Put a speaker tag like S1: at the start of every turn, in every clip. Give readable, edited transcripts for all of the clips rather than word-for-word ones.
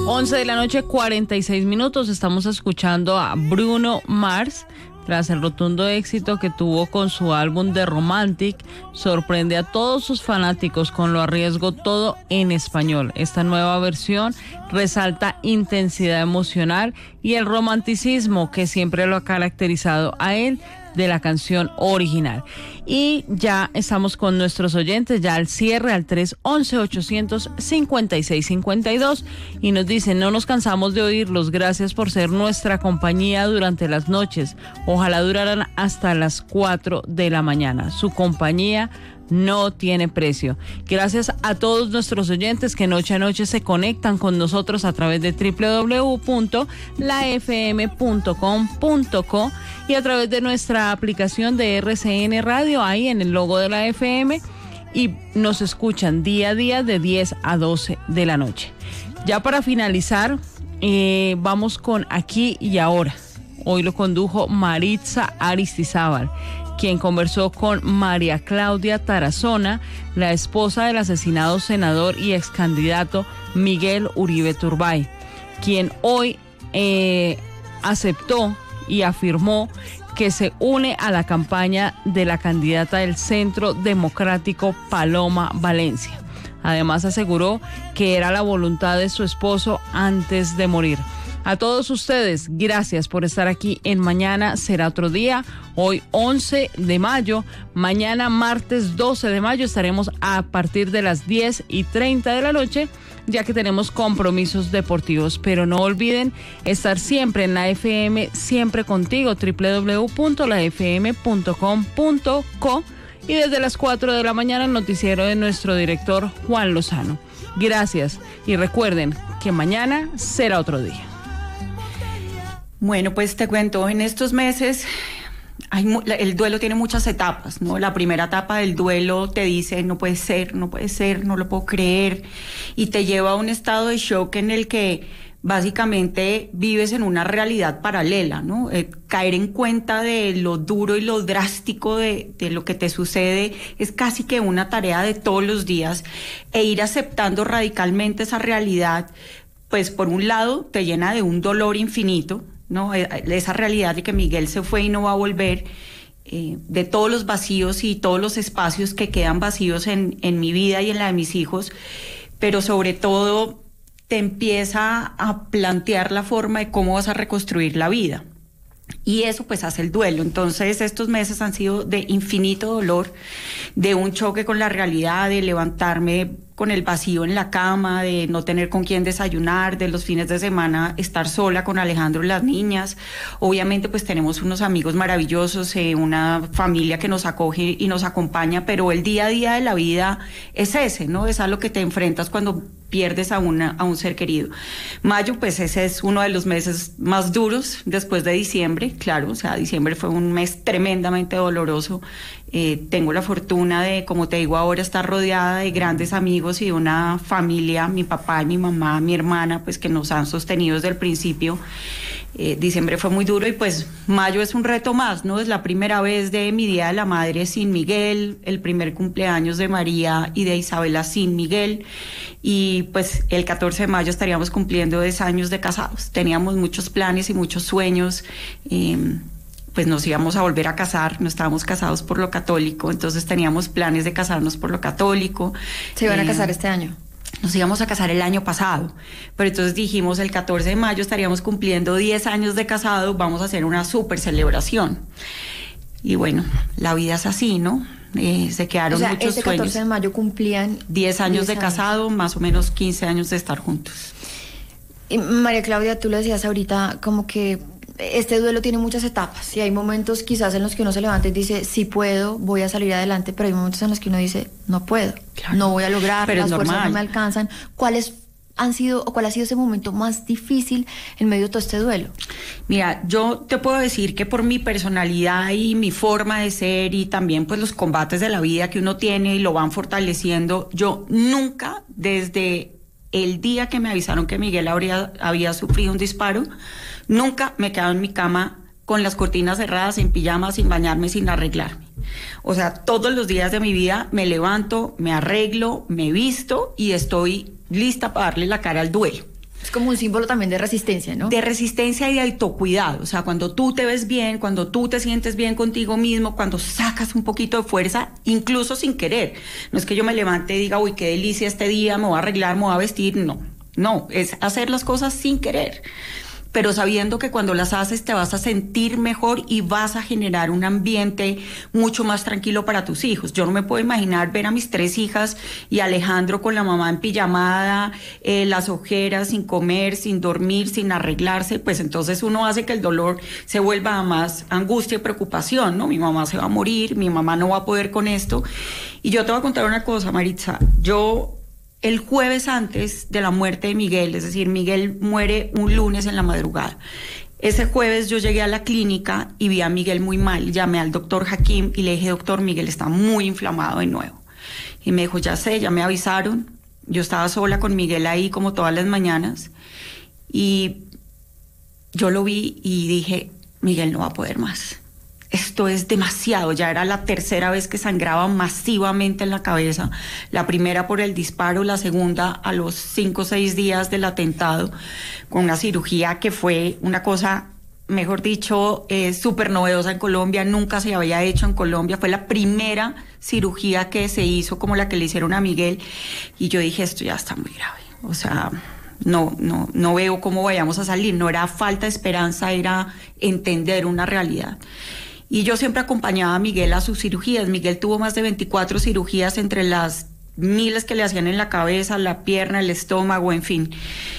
S1: 11:46 p.m. Estamos escuchando a Bruno Mars. Tras el rotundo éxito que tuvo con su álbum The Romantic, sorprende a todos sus fanáticos con Lo Arriesgo Todo en español. Esta nueva versión resalta intensidad emocional y el romanticismo que siempre lo ha caracterizado a él de la canción original. Y ya estamos con nuestros oyentes, ya al cierre, al 311-856-52, y nos dicen: no nos cansamos de oírlos, gracias por ser nuestra compañía durante las noches, ojalá duraran hasta las 4 de la mañana, su compañía no tiene precio. Gracias a todos nuestros oyentes que noche a noche se conectan con nosotros a través de www.lafm.com.co y a través de nuestra aplicación de RCN Radio, ahí en el logo de la FM, y nos escuchan día a día de 10 a 12 de la noche. Ya para finalizar, vamos con Aquí y Ahora. Hoy lo condujo Maritza Aristizábal, quien conversó con María Claudia Tarazona, la esposa del asesinado senador y ex candidato Miguel Uribe Turbay, quien hoy aceptó y afirmó que se une a la campaña de la candidata del Centro Democrático Paloma Valencia. Además aseguró que era la voluntad de su esposo antes de morir. A todos ustedes, gracias por estar aquí en Mañana Será Otro Día. Hoy 11 de mayo, mañana martes 12 de mayo estaremos a partir de las 10:30 de la noche, ya que tenemos compromisos deportivos. Pero no olviden estar siempre en la FM, siempre contigo, www.lafm.com.co, y desde las 4 de la mañana el noticiero de nuestro director Juan Lozano. Gracias y recuerden que mañana será otro día.
S2: Bueno, pues te cuento, en estos meses el duelo tiene muchas etapas, ¿no? La primera etapa del duelo te dice no puede ser, no lo puedo creer, y te lleva a un estado de shock en el que básicamente vives en una realidad paralela, ¿no? Caer en cuenta de lo duro y lo drástico de lo que te sucede es casi que una tarea de todos los días, e ir aceptando radicalmente esa realidad, pues por un lado te llena de un dolor infinito, ¿no? Esa realidad de que Miguel se fue y no va a volver, de todos los vacíos y todos los espacios que quedan vacíos en mi vida y en la de mis hijos, pero sobre todo te empieza a plantear la forma de cómo vas a reconstruir la vida. Y eso pues hace el duelo. Entonces estos meses han sido de infinito dolor, de un choque con la realidad, de levantarme con el vacío en la cama, de no tener con quién desayunar, de los fines de semana estar sola con Alejandro y las niñas. Obviamente pues tenemos unos amigos maravillosos, una familia que nos acoge y nos acompaña, pero el día a día de la vida es ese, ¿no? Es a lo que te enfrentas cuando pierdes a un ser querido. Mayo, pues ese es uno de los meses más duros después de diciembre, claro, o sea, diciembre fue un mes tremendamente doloroso. Tengo la fortuna de, como te digo ahora, estar rodeada de grandes amigos y de una familia, mi papá y mi mamá, mi hermana, pues que nos han sostenido desde el principio. Diciembre fue muy duro y pues mayo es un reto más, ¿no? Es la primera vez de mi Día de la Madre sin Miguel, el primer cumpleaños de María y de Isabela sin Miguel, y pues el 14 de mayo estaríamos cumpliendo 10 años de casados. Teníamos muchos planes y muchos sueños, pues nos íbamos a volver a casar, no estábamos casados por lo católico, entonces teníamos planes de casarnos por lo católico.
S3: ¿Se iban a casar este año?
S2: Nos íbamos a casar el año pasado, pero entonces dijimos el 14 de mayo estaríamos cumpliendo 10 años de casado, vamos a hacer una súper celebración. Y bueno, la vida es así, ¿no? Se quedaron muchos sueños.
S3: 14 de mayo cumplían
S2: 10 años de casado, más o menos 15 años de estar juntos.
S3: Y María Claudia, tú lo decías ahorita, como que este duelo tiene muchas etapas y hay momentos quizás en los que uno se levanta y dice sí puedo, voy a salir adelante, pero hay momentos en los que uno dice no puedo, claro, no voy a lograr, pero las fuerzas no me alcanzan. ¿Cuál ha sido ese momento más difícil en medio de todo este duelo?
S2: Mira, yo te puedo decir que por mi personalidad y mi forma de ser y también pues los combates de la vida que uno tiene y lo van fortaleciendo, yo nunca, desde el día que me avisaron que Miguel había sufrido un disparo, nunca me he quedado en mi cama con las cortinas cerradas, en pijama, sin bañarme, sin arreglarme. O sea, todos los días de mi vida me levanto, me arreglo, me visto y estoy lista para darle la cara al duelo.
S3: Es como un símbolo también de resistencia, ¿no?
S2: De resistencia y de autocuidado. O sea, cuando tú te ves bien, cuando tú te sientes bien contigo mismo, cuando sacas un poquito de fuerza, incluso sin querer. No es que yo me levante y diga, uy, qué delicia este día, me voy a arreglar, me voy a vestir. No, es hacer las cosas sin querer, pero sabiendo que cuando las haces te vas a sentir mejor y vas a generar un ambiente mucho más tranquilo para tus hijos. Yo no me puedo imaginar ver a mis 3 hijas y a Alejandro con la mamá en pijamada, las ojeras, sin comer, sin dormir, sin arreglarse, pues entonces uno hace que el dolor se vuelva a más angustia y preocupación, ¿no? Mi mamá se va a morir, mi mamá no va a poder con esto. Y yo te voy a contar una cosa, Maritza, el jueves antes de la muerte de Miguel, es decir, Miguel muere un lunes en la madrugada. Ese jueves yo llegué a la clínica y vi a Miguel muy mal. Llamé al doctor Hakim y le dije, doctor, Miguel está muy inflamado de nuevo. Y me dijo, ya sé, ya me avisaron. Yo estaba sola con Miguel ahí como todas las mañanas. Y yo lo vi y dije, Miguel no va a poder más. Esto es demasiado, ya era la 3ª vez que sangraba masivamente en la cabeza, la primera por el disparo, la segunda a los 5 o 6 días del atentado, con una cirugía que fue una cosa, mejor dicho, súper novedosa en Colombia, nunca se había hecho en Colombia, fue la primera cirugía que se hizo como la que le hicieron a Miguel, y yo dije, esto ya está muy grave, o sea... No veo cómo vayamos a salir, no era falta de esperanza, era entender una realidad. Y yo siempre acompañaba a Miguel a sus cirugías. Miguel tuvo más de 24 cirugías entre las miles que le hacían en la cabeza, la pierna, el estómago, en fin.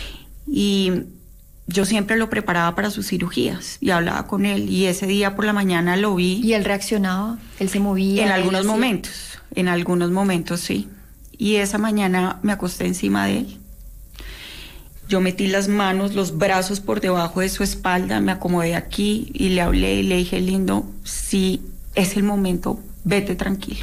S2: Y yo siempre lo preparaba para sus cirugías y hablaba con él. Y ese día por la mañana lo vi.
S3: ¿Y él reaccionaba? ¿Él se movía?
S2: En algunos momentos sí. Y esa mañana me acosté encima de él. Yo metí las manos, los brazos por debajo de su espalda, me acomodé aquí y le hablé y le dije, lindo, si es el momento, vete tranquilo,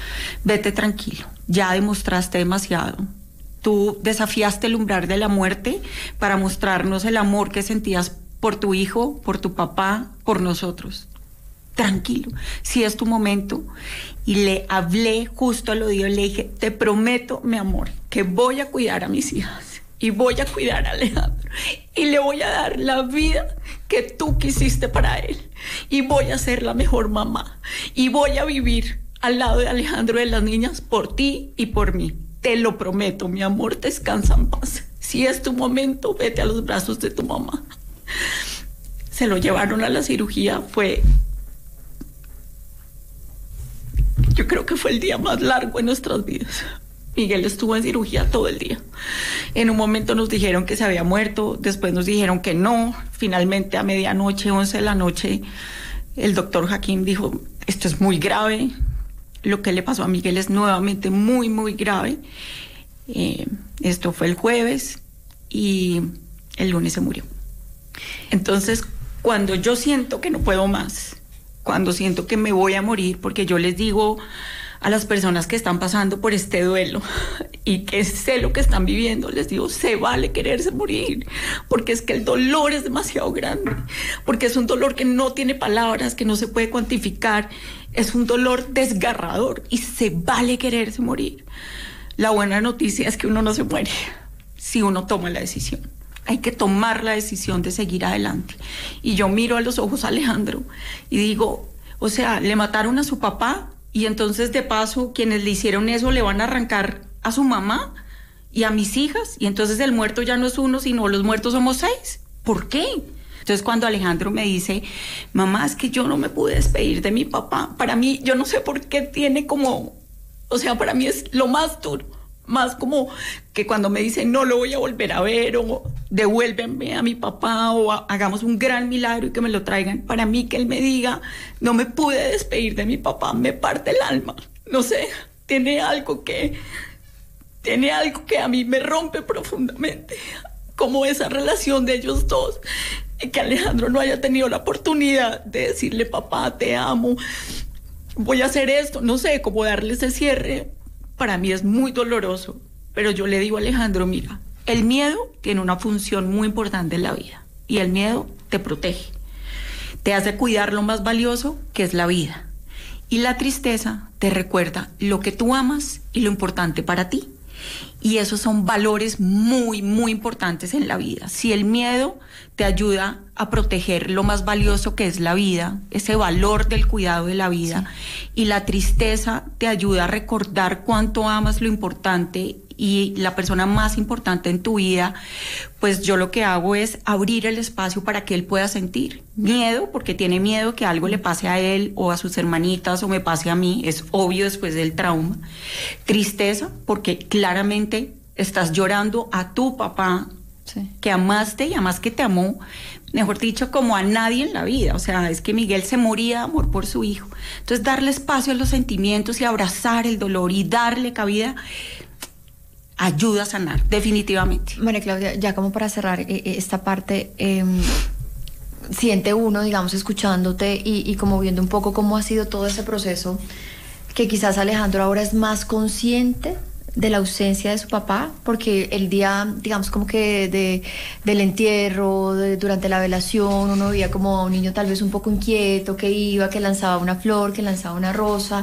S2: ya demostraste demasiado. Tú desafiaste el umbral de la muerte para mostrarnos el amor que sentías por tu hijo, por tu papá, por nosotros. Tranquilo, si es tu momento. Y le hablé justo al oído y le dije, te prometo, mi amor, que voy a cuidar a mis hijas. Y voy a cuidar a Alejandro y le voy a dar la vida que tú quisiste para él y voy a ser la mejor mamá y voy a vivir al lado de Alejandro y de las niñas por ti y por mí. Te lo prometo, mi amor, descansa en paz. Si es tu momento, vete a los brazos de tu mamá. Se lo llevaron a la cirugía, yo creo que fue el día más largo en nuestras vidas. Miguel estuvo en cirugía todo el día. En un momento nos dijeron que se había muerto, después nos dijeron que no. Finalmente a medianoche, 11 de la noche, el doctor Hakim dijo, esto es muy grave. Lo que le pasó a Miguel es nuevamente muy, muy grave. Esto fue el jueves y el lunes se murió. Entonces, cuando yo siento que no puedo más, cuando siento que me voy a morir, porque yo les digo a las personas que están pasando por este duelo y que sé lo que están viviendo, les digo, se vale quererse morir, porque es que el dolor es demasiado grande, porque es un dolor que no tiene palabras, que no se puede cuantificar, es un dolor desgarrador y se vale quererse morir. La buena noticia es que uno no se muere si uno toma la decisión. Hay que tomar la decisión de seguir adelante. Y yo miro a los ojos a Alejandro y digo, o sea, le mataron a su papá, y entonces de paso quienes le hicieron eso le van a arrancar a su mamá y a mis hijas, y entonces el muerto ya no es uno, sino los muertos somos 6. ¿Por qué? Entonces cuando Alejandro me dice, mamá, es que yo no me pude despedir de mi papá, para mí, yo no sé por qué tiene como, o sea, para mí es lo más duro, más como que cuando me dice no lo voy a volver a ver, o devuélvenme a mi papá, o hagamos un gran milagro y que me lo traigan. Para mí que él me diga no me pude despedir de mi papá, me parte el alma. No sé, tiene algo que a mí me rompe profundamente, como esa relación de ellos dos, y que Alejandro no haya tenido la oportunidad de decirle, papá, te amo, voy a hacer esto, no sé, como darle ese cierre. Para mí es muy doloroso, pero yo le digo a Alejandro, mira, el miedo tiene una función muy importante en la vida, y el miedo te protege, te hace cuidar lo más valioso, que es la vida, y la tristeza te recuerda lo que tú amas y lo importante para ti. Y esos son valores muy, muy importantes en la vida. Si el miedo te ayuda a proteger lo más valioso que es la vida, ese valor del cuidado de la vida, sí, y la tristeza te ayuda a recordar cuánto amas lo importante y la persona más importante en tu vida, pues yo lo que hago es abrir el espacio para que él pueda sentir miedo, porque tiene miedo que algo le pase a él o a sus hermanitas o me pase a mí, es obvio después del trauma. Tristeza, porque claramente estás llorando a tu papá, sí, que amaste y además que te amó, mejor dicho, como a nadie en la vida. O sea, es que Miguel se moría de amor por su hijo. Entonces, darle espacio a los sentimientos y abrazar el dolor y darle cabida ayuda a sanar, definitivamente.
S3: María Claudia, ya como para cerrar esta parte, siente uno, digamos, escuchándote y como viendo un poco cómo ha sido todo ese proceso, que quizás Alejandro ahora es más consciente de la ausencia de su papá, porque el día, digamos, como que del entierro, durante la velación, uno veía como a un niño tal vez un poco inquieto, que iba, que lanzaba una flor, que lanzaba una rosa,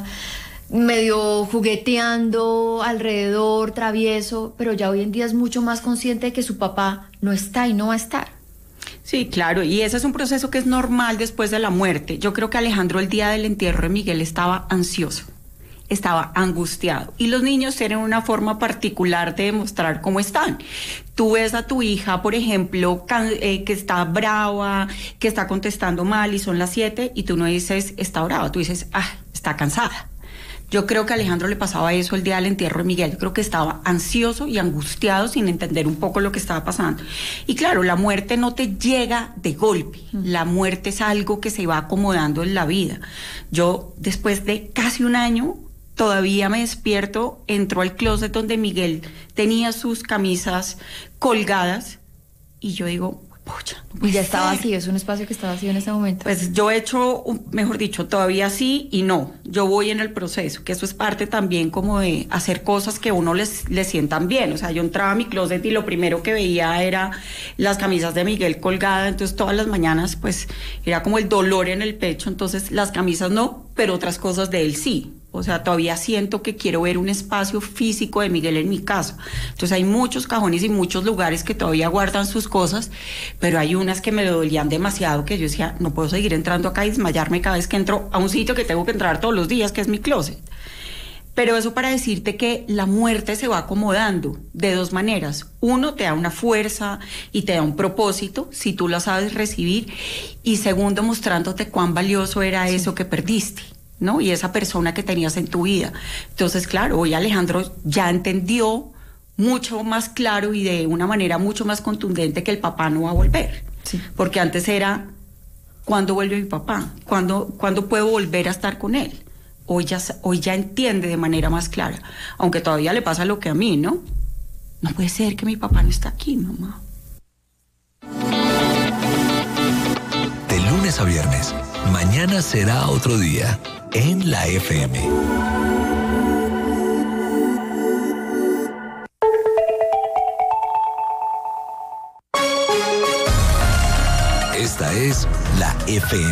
S3: medio jugueteando alrededor, travieso, pero ya hoy en día es mucho más consciente de que su papá no está y no va a estar.
S2: Sí, claro, y ese es un proceso que es normal después de la muerte. Yo creo que Alejandro el día del entierro de Miguel estaba ansioso, estaba angustiado, y los niños tienen una forma particular de demostrar cómo están. Tú ves a tu hija, por ejemplo, que está brava, que está contestando mal y son las 7 y tú no dices está brava, tú dices está cansada. Yo creo que a Alejandro le pasaba eso el día del entierro de Miguel. Yo creo que estaba ansioso y angustiado sin entender un poco lo que estaba pasando. Y claro, la muerte no te llega de golpe. La muerte es algo que se va acomodando en la vida. Yo, después de casi un año, todavía me despierto, entro al closet donde Miguel tenía sus camisas colgadas y yo digo, pucha,
S3: y ya está vacío, es un espacio que está vacío en ese momento.
S2: Pues yo he hecho, mejor dicho, todavía sí y no. Yo voy en el proceso, que eso es parte también como de hacer cosas que uno les sientan bien. O sea, yo entraba a mi closet y lo primero que veía era las camisas de Miguel colgadas, entonces todas las mañanas pues era como el dolor en el pecho, entonces las camisas no, pero otras cosas de él sí. O sea, todavía siento que quiero ver un espacio físico de Miguel en mi casa. Entonces hay muchos cajones y muchos lugares que todavía guardan sus cosas, pero hay unas que me dolían demasiado, que yo decía, no puedo seguir entrando acá y desmayarme cada vez que entro a un sitio que tengo que entrar todos los días, que es mi closet. Pero eso para decirte que la muerte se va acomodando de dos maneras. Uno, te da una fuerza y te da un propósito, si tú la sabes recibir. Y segundo, mostrándote cuán valioso era eso que perdiste, ¿no? Y esa persona que tenías en tu vida. Entonces, claro, hoy Alejandro ya entendió mucho más claro y de una manera mucho más contundente que el papá no va a volver. Sí. Porque antes era, ¿cuándo vuelve mi papá? ¿Cuándo puedo volver a estar con él? Hoy ya entiende de manera más clara, aunque todavía le pasa lo que a mí, ¿no? No puede ser que mi papá no está aquí, mamá.
S4: De lunes a viernes, mañana será otro día. En la FM. Esta es la FM.